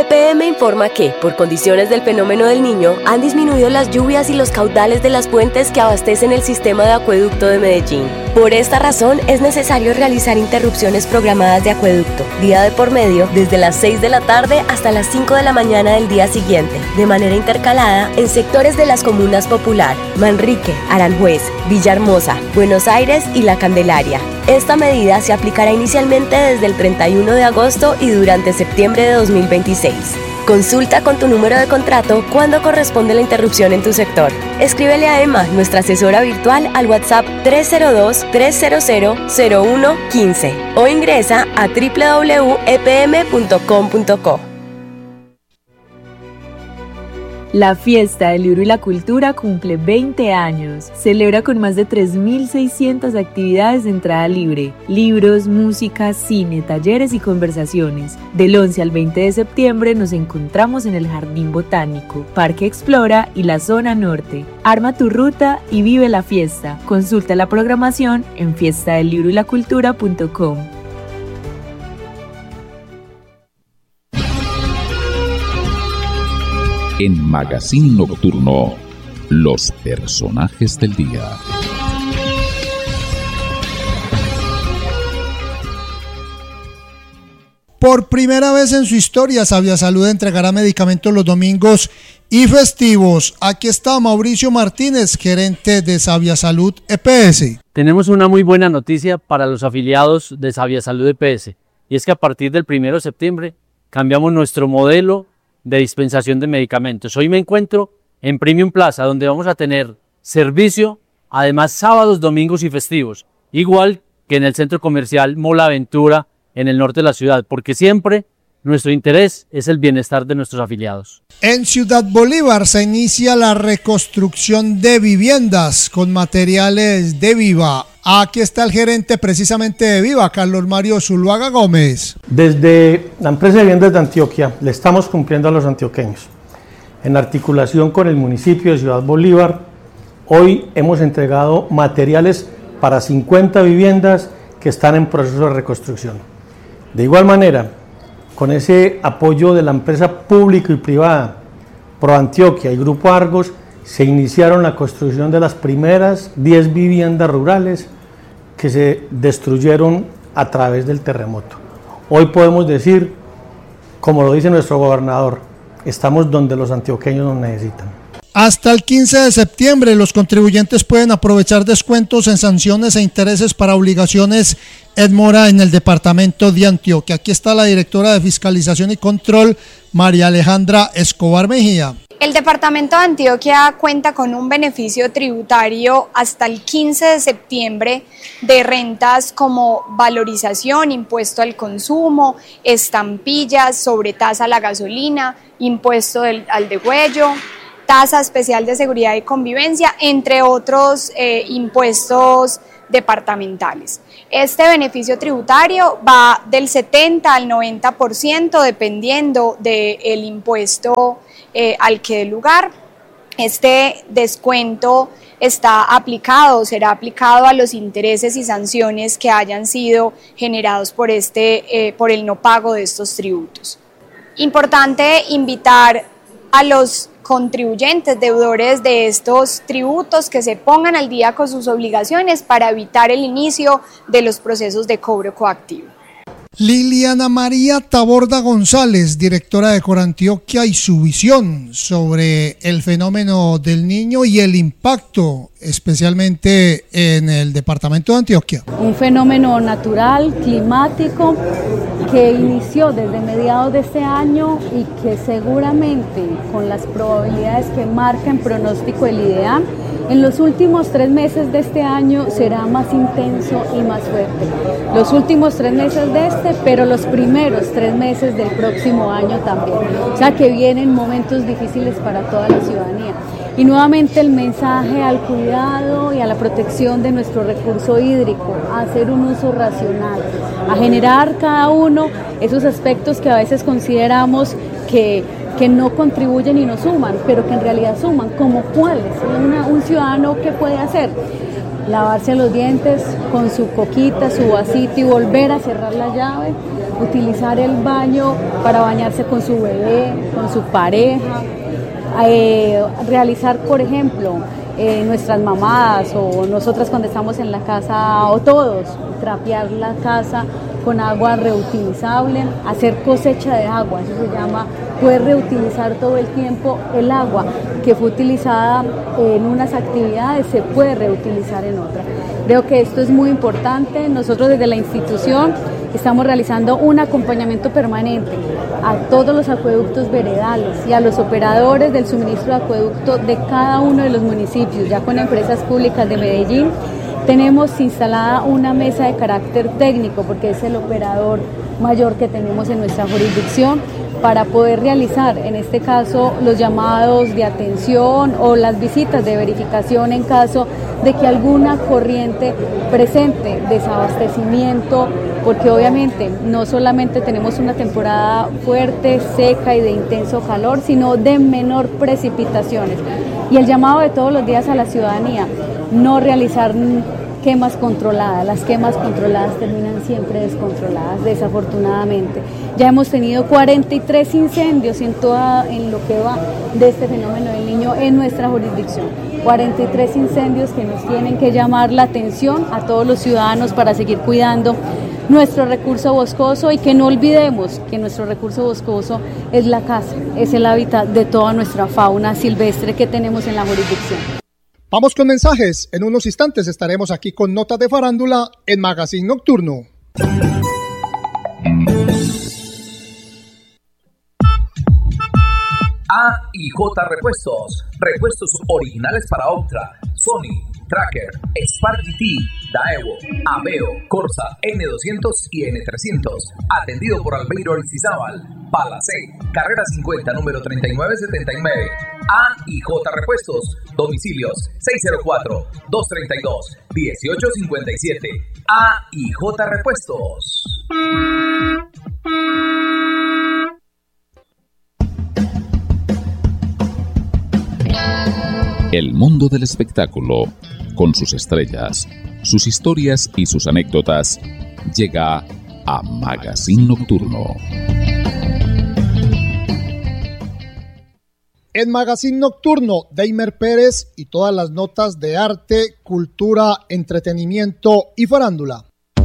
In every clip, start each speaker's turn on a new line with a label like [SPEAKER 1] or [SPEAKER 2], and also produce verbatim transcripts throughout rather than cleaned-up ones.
[SPEAKER 1] P M informa que, por condiciones del fenómeno del Niño, han disminuido las lluvias y los caudales de las fuentes que abastecen el sistema de acueducto de Medellín. Por esta razón, es necesario realizar interrupciones programadas de acueducto, día de por medio, desde las seis de la tarde hasta las cinco de la mañana del día siguiente, de manera intercalada en sectores de las comunas Popular, Manrique, Aranjuez, Villahermosa, Buenos Aires y La Candelaria. Esta medida se aplicará inicialmente desde el treinta y uno de agosto y durante septiembre de dos mil veintiséis. Consulta con tu número de contrato cuándo corresponde la interrupción en tu sector. Escríbele a Emma, nuestra asesora virtual, al WhatsApp tres cero dos, tres cero cero, cero uno uno cinco o ingresa a doble u doble u doble u punto e p m punto com punto co.
[SPEAKER 2] La Fiesta del Libro y la Cultura cumple veinte años. Celebra con más de tres mil seiscientas actividades de entrada libre, libros, música, cine, talleres y conversaciones. Del once al veinte de septiembre nos encontramos en el Jardín Botánico, Parque Explora y la Zona Norte. Arma tu ruta y vive la fiesta. Consulta la programación en fiesta del libro y la cultura punto com.
[SPEAKER 3] En Magazine Nocturno, los personajes del día.
[SPEAKER 4] Por primera vez en su historia, Sabia Salud entregará medicamentos los domingos y festivos. Aquí está Mauricio Martínez, gerente de Sabia Salud E P S.
[SPEAKER 5] Tenemos una muy buena noticia para los afiliados de Sabia Salud E P S, y es que a partir del primero de septiembre cambiamos nuestro modelo de dispensación de medicamentos. Hoy me encuentro en Premium Plaza, donde vamos a tener servicio, además sábados, domingos y festivos, igual que en el centro comercial Mola Aventura en el norte de la ciudad, porque siempre nuestro interés es el bienestar de nuestros afiliados.
[SPEAKER 4] En Ciudad Bolívar se inicia la reconstrucción de viviendas con materiales de Viva. Aquí está el gerente precisamente de Viva, Carlos Mario Zuluaga Gómez.
[SPEAKER 6] Desde la empresa de viviendas de Antioquia le estamos cumpliendo a los antioqueños. En articulación con el municipio de Ciudad Bolívar, hoy hemos entregado materiales para cincuenta viviendas que están en proceso de reconstrucción. De igual manera, con ese apoyo de la empresa pública y privada, ProAntioquia y Grupo Argos, se iniciaron la construcción de las primeras diez viviendas rurales que se destruyeron a través del terremoto. Hoy podemos decir, como lo dice nuestro gobernador, estamos donde los antioqueños nos necesitan.
[SPEAKER 4] Hasta el quince de septiembre los contribuyentes pueden aprovechar descuentos en sanciones e intereses para obligaciones Edmora en el departamento de Antioquia. Aquí está la directora de Fiscalización y Control, María Alejandra Escobar Mejía.
[SPEAKER 7] El departamento de Antioquia cuenta con un beneficio tributario hasta el quince de septiembre de rentas como valorización, impuesto al consumo, estampillas, sobretasa a la gasolina, impuesto del, al degüello, tasa especial de seguridad y convivencia, entre otros eh, impuestos departamentales. Este beneficio tributario va del setenta al noventa por ciento dependiendo del impuesto eh, al que dé lugar. Este descuento está aplicado, será aplicado a los intereses y sanciones que hayan sido generados por, este, eh, por el no pago de estos tributos. Importante invitar a los contribuyentes, deudores de estos tributos que se pongan al día con sus obligaciones para evitar el inicio de los procesos de cobro coactivo.
[SPEAKER 4] Liliana María Taborda González, directora de Corantioquia, y su visión sobre el fenómeno del niño y el impacto especialmente en el departamento de Antioquia.
[SPEAKER 8] Un fenómeno natural, climático, que inició desde mediados de este año y que seguramente con las probabilidades que marca en pronóstico el I D E A, en los últimos tres meses de este año será más intenso y más fuerte. Los últimos tres meses de este, pero los primeros tres meses del próximo año también. O sea que vienen momentos difíciles para toda la ciudadanía. Y nuevamente el mensaje al cuidado y a la protección de nuestro recurso hídrico, a hacer un uso racional, a generar cada uno esos aspectos que a veces consideramos que, que no contribuyen y no suman, pero que en realidad suman, como cuáles. Una, un ciudadano, ¿qué puede hacer? Lavarse los dientes con su coquita, su vasito y volver a cerrar la llave, utilizar el baño para bañarse con su bebé, con su pareja, eh, realizar, por ejemplo, eh, nuestras mamadas o nosotras cuando estamos en la casa, o todos, trapear la casa con agua reutilizable, hacer cosecha de agua, eso se llama, poder reutilizar todo el tiempo el agua que fue utilizada en unas actividades, se puede reutilizar en otras. Creo que esto es muy importante. Nosotros desde la institución estamos realizando un acompañamiento permanente a todos los acueductos veredales y a los operadores del suministro de acueducto de cada uno de los municipios, ya con empresas públicas de Medellín. Tenemos instalada una mesa de carácter técnico, porque es el operador mayor que tenemos en nuestra jurisdicción, para poder realizar, en este caso, los llamados de atención o las visitas de verificación en caso de que alguna corriente presente desabastecimiento, porque obviamente no solamente tenemos una temporada fuerte, seca y de intenso calor, sino de menor precipitaciones. Y el llamado de todos los días a la ciudadanía, no realizar quemas controladas. Las quemas controladas terminan siempre descontroladas, desafortunadamente. Ya hemos tenido cuarenta y tres incendios en, toda, en lo que va de este fenómeno del Niño en nuestra jurisdicción. cuarenta y tres incendios que nos tienen que llamar la atención a todos los ciudadanos para seguir cuidando nuestro recurso boscoso, y que no olvidemos que nuestro recurso boscoso es la casa, es el hábitat de toda nuestra fauna silvestre que tenemos en la jurisdicción.
[SPEAKER 4] Vamos con mensajes. En unos instantes estaremos aquí con Notas de Farándula en Magazine Nocturno.
[SPEAKER 9] A y J Repuestos, repuestos originales para Optra, Sony, Tracker, Spark G T, Daewoo, Aveo, Corsa, N doscientos y N trescientos. Atendido por Albeiro Aristizábal, Palacé, carrera cincuenta, número treinta y nueve setenta y nueve. A y J Repuestos, domicilios seis cero cuatro, dos tres dos, uno ocho cinco siete. A y J Repuestos.
[SPEAKER 3] El mundo del espectáculo, con sus estrellas, sus historias y sus anécdotas, llega a Magazine Nocturno.
[SPEAKER 4] En Magazine Nocturno, Deimer Pérez y todas las notas de arte, cultura, entretenimiento y farándula.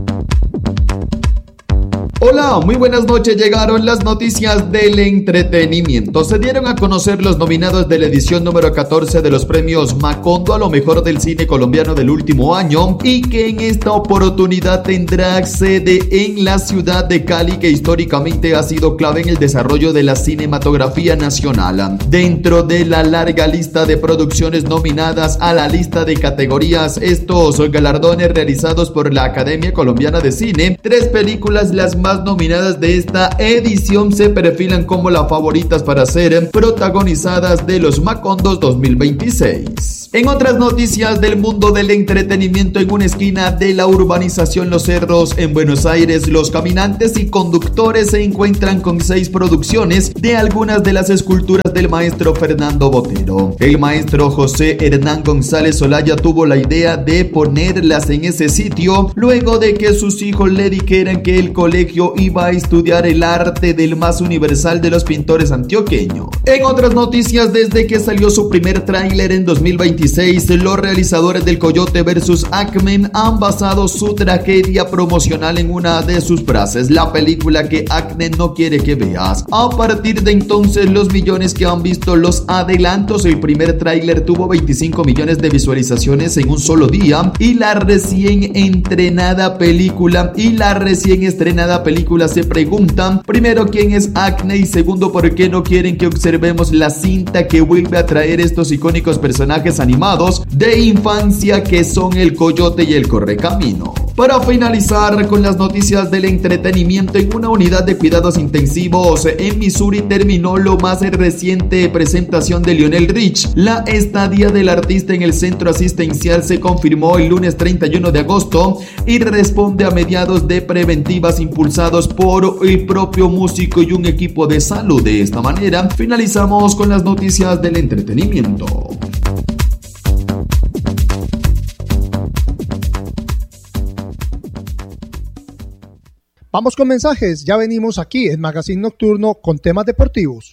[SPEAKER 10] Hola, muy buenas noches. Llegaron las noticias del entretenimiento. Se dieron a conocer los nominados de la edición número catorce de los premios Macondo a lo mejor del cine colombiano del último año, y que en esta oportunidad tendrá sede en la ciudad de Cali, que históricamente ha sido clave en el desarrollo de la cinematografía nacional. Dentro de la larga lista de producciones nominadas a la lista de categorías, estos galardones realizados por la Academia Colombiana de Cine, tres películas, las más nominadas de esta edición, se perfilan como las favoritas para ser protagonizadas de los Macondos dos mil veintiséis. En otras noticias del mundo del entretenimiento, en una esquina de la urbanización Los Cerros en Buenos Aires, los caminantes y conductores se encuentran con seis producciones de algunas de las esculturas del maestro Fernando Botero. El maestro José Hernán González Olaya tuvo la idea de ponerlas en ese sitio luego de que sus hijos le dijeran que el colegio iba a estudiar el arte del más universal de los pintores antioqueños. En otras noticias, desde que salió su primer tráiler en dos mil veintiséis, los realizadores del Coyote versus Acme han basado su tragedia promocional en una de sus frases: la película que Acme no quiere que veas. A partir de entonces, los millones que han visto los adelantos, el primer tráiler tuvo veinticinco millones de visualizaciones en un solo día, y la recién entrenada película y la recién estrenada película se preguntan, primero, quién es Acme, y segundo, por qué no quieren que observemos la cinta que vuelve a traer estos icónicos personajes animados de infancia que son el Coyote y el Correcamino. Para finalizar con las noticias del entretenimiento, en una unidad de cuidados intensivos en Missouri terminó lo más reciente presentación de Lionel Rich. La estadía del artista en el centro asistencial se confirmó el lunes treinta y uno de agosto y responde a mediados de preventivas impulsados por el propio músico y un equipo de salud. De esta manera finalizamos con las noticias del entretenimiento.
[SPEAKER 4] Vamos con mensajes, ya venimos aquí en Magazine Nocturno con temas deportivos.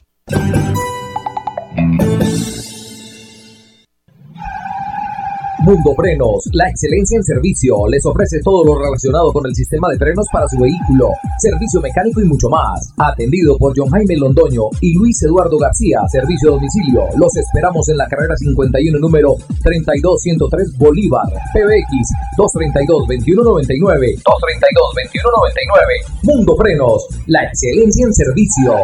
[SPEAKER 9] Mundo Frenos, la excelencia en servicio, les ofrece todo lo relacionado con el sistema de frenos para su vehículo, servicio mecánico y mucho más. Atendido por John Jaime Londoño y Luis Eduardo García, servicio a domicilio. Los esperamos en la carrera cincuenta y uno, número treinta y dos ciento tres Bolívar, P B X dos treinta y dos, veintiuno noventa y nueve, dos treinta y dos, veintiuno noventa y nueve. Mundo Frenos, la excelencia en servicio.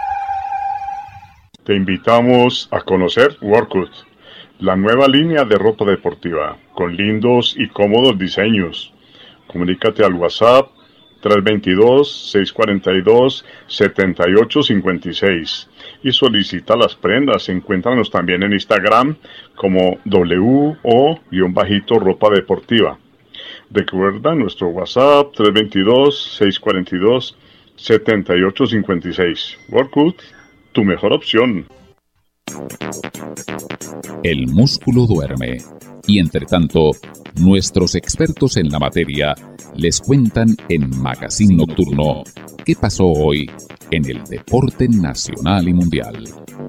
[SPEAKER 11] Te invitamos a conocer Workout, la nueva línea de ropa deportiva, con lindos y cómodos diseños. Comunícate al WhatsApp tres dos dos, seis cuatro dos, siete ocho cinco seis y solicita las prendas. Encuéntranos también en Instagram como W O-ropa deportiva. Recuerda nuestro WhatsApp tres dos dos, seis cuatro dos, siete ocho cinco seis. Workout, tu mejor opción.
[SPEAKER 3] El músculo duerme y entre tanto, nuestros expertos en la materia les cuentan en Magazine Nocturno qué pasó hoy en el deporte nacional y mundial.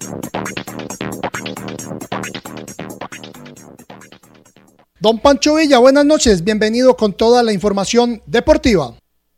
[SPEAKER 4] Don Pancho Villa, buenas noches, bienvenido con toda la información deportiva.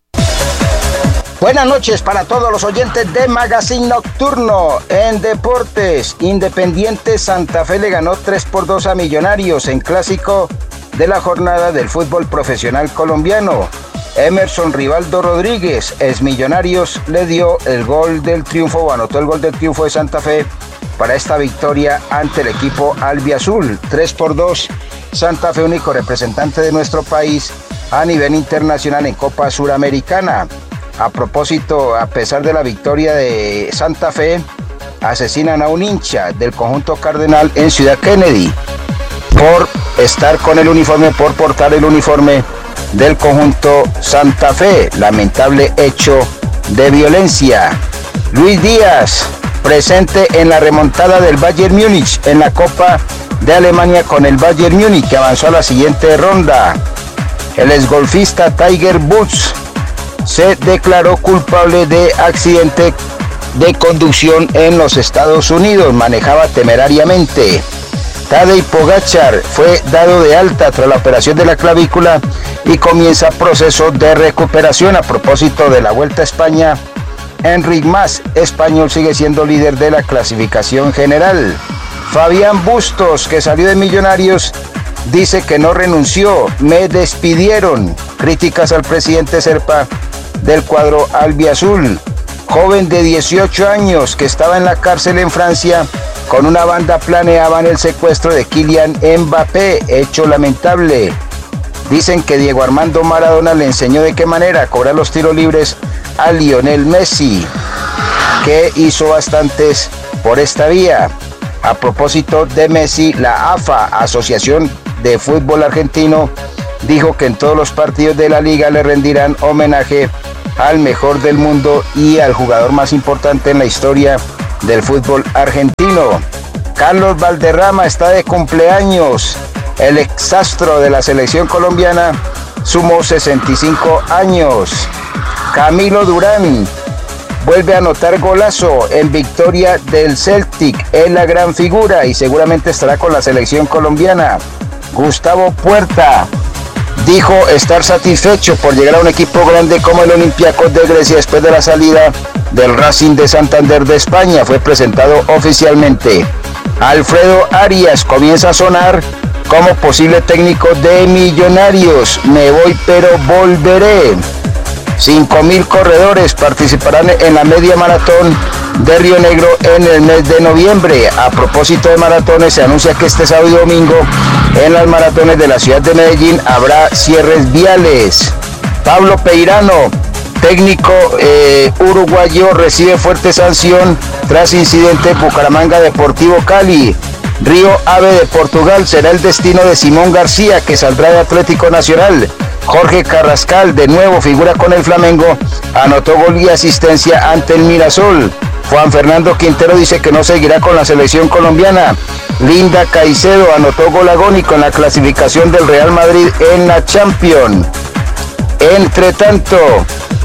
[SPEAKER 12] Buenas noches para todos los oyentes de Magazine Nocturno. En deportes, Independiente Santa Fe le ganó tres por dos a Millonarios en clásico de la jornada del fútbol profesional colombiano. Emerson Rivaldo Rodríguez, ex Millonarios, le dio el gol del triunfo, o anotó el gol del triunfo de Santa Fe para esta victoria ante el equipo albiazul. tres por dos, Santa Fe, único representante de nuestro país a nivel internacional en Copa Suramericana. A propósito, a pesar de la victoria de Santa Fe, asesinan a un hincha del conjunto cardenal en Ciudad Kennedy por estar con el uniforme, por portar el uniforme del conjunto Santa Fe. Lamentable hecho de violencia. Luis Díaz, presente en la remontada del Bayern Múnich en la Copa de Alemania con el Bayern Múnich, que avanzó a la siguiente ronda. El exgolfista Tiger Woods se declaró culpable de accidente de conducción en los Estados Unidos. Manejaba temerariamente. Tadej Pogačar fue dado de alta tras la operación de la clavícula y comienza proceso de recuperación. A propósito de la Vuelta a España, Enric Mas, español, sigue siendo líder de la clasificación general. Fabián Bustos, que salió de Millonarios, dice que no renunció, me despidieron. Críticas al presidente Serpa del cuadro albiazul. Joven de dieciocho años que estaba en la cárcel en Francia con una banda planeaban el secuestro de Kylian Mbappé, hecho lamentable. Dicen que Diego Armando Maradona le enseñó de qué manera cobrar los tiros libres a Lionel Messi, que hizo bastantes por esta vía. A propósito de Messi, la A F A, Asociación de Fútbol Argentino, dijo que en todos los partidos de la liga le rendirán homenaje al mejor del mundo y al jugador más importante en la historia del fútbol argentino. Carlos Valderrama está de cumpleaños. El exastro de la selección colombiana sumó sesenta y cinco años. Camilo Durán vuelve a anotar golazo en victoria del Celtic. Es la gran figura y seguramente estará con la selección colombiana. Gustavo Puerta dijo estar satisfecho por llegar a un equipo grande como el Olympiacos de Grecia después de la salida del Racing de Santander de España. Fue presentado oficialmente. Alfredo Arias comienza a sonar como posible técnico de Millonarios. Me voy pero volveré. cinco mil corredores participarán en la media maratón de Río Negro en el mes de noviembre. A propósito de maratones, se anuncia que este sábado y domingo en las maratones de la ciudad de Medellín habrá cierres viales. Pablo Peirano, técnico eh, uruguayo, recibe fuerte sanción tras incidente en Bucaramanga Deportivo Cali. Río Ave de Portugal será el destino de Simón García, que saldrá de Atlético Nacional. Jorge Carrascal, de nuevo figura con el Flamengo, anotó gol y asistencia ante el Mirasol. Juan Fernando Quintero dice que no seguirá con la selección colombiana. Linda Caicedo anotó gol agónico en la clasificación del Real Madrid en la Champions. Entre tanto,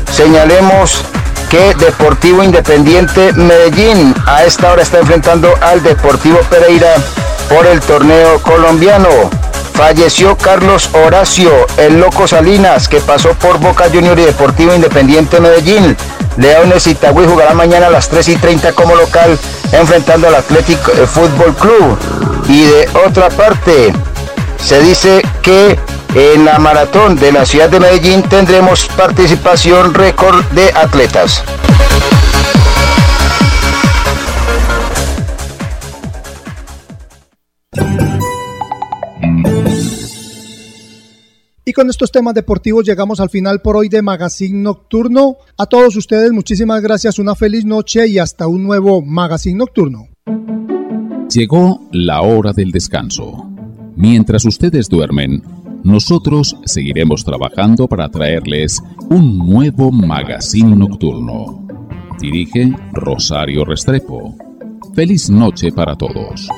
[SPEAKER 12] señalemos que Deportivo Independiente Medellín a esta hora está enfrentando al Deportivo Pereira por el torneo colombiano. Falleció Carlos Horacio, el Loco Salinas, que pasó por Boca Juniors y Deportivo Independiente Medellín. Leones Itagüí jugará mañana a las tres y treinta como local, enfrentando al Athletic Fútbol Club. Y de otra parte, se dice que en la maratón de la ciudad de Medellín tendremos participación récord de atletas.
[SPEAKER 4] Y con estos temas deportivos llegamos al final por hoy de Magazine Nocturno. A todos ustedes muchísimas gracias, una feliz noche y hasta un nuevo Magazine Nocturno.
[SPEAKER 3] Llegó la hora del descanso. Mientras ustedes duermen, nosotros seguiremos trabajando para traerles un nuevo Magazine Nocturno. Dirige Rosario Restrepo. Feliz noche para todos.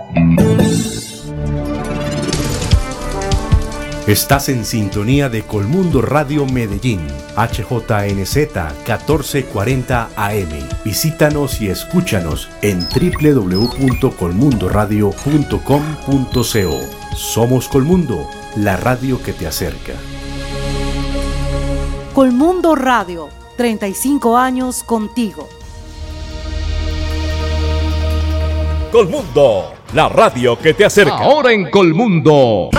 [SPEAKER 13] Estás en sintonía de Colmundo Radio Medellín, H J N Z catorce cuarenta A M. Visítanos y escúchanos en doble u doble u doble u punto colmundo radio punto com punto co. Somos Colmundo, la radio que te acerca.
[SPEAKER 14] Colmundo Radio, treinta y cinco años contigo.
[SPEAKER 15] Colmundo, la radio que te acerca.
[SPEAKER 16] Ahora en Colmundo.